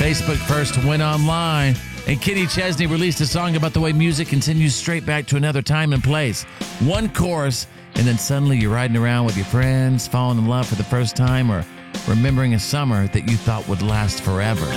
Facebook first went online, and Kenny Chesney released a song about the way music continues straight back to another time and place. One chorus, and then suddenly you're riding around with your friends, falling in love for the first time, or remembering a summer that you thought would last forever.